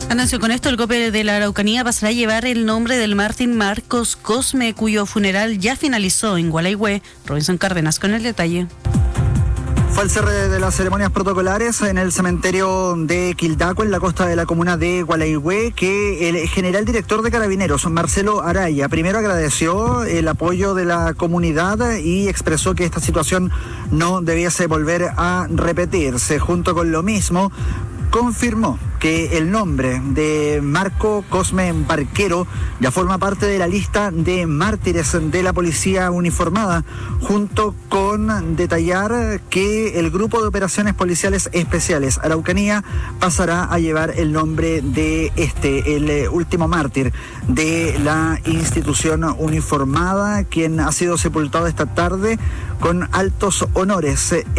Atención con esto, el COPE de la Araucanía pasará a llevar el nombre del mártir Marcos Cosme, cuyo funeral ya finalizó en Gualeguay. Robinson Cárdenas con el detalle. Fue el cierre de las ceremonias protocolares en el cementerio de Quildaco, en la costa de la comuna de Gualeguay, que el general director de Carabineros, Marcelo Araya, primero agradeció el apoyo de la comunidad y expresó que esta situación no debiese volver a repetirse. Junto con lo mismo, confirmó que el nombre de Marco Cosme Barquero ya forma parte de la lista de mártires de la policía uniformada, junto con detallar que el Grupo de Operaciones Policiales Especiales Araucanía pasará a llevar el nombre de el último mártir de la institución uniformada, quien ha sido sepultado esta tarde con altos honores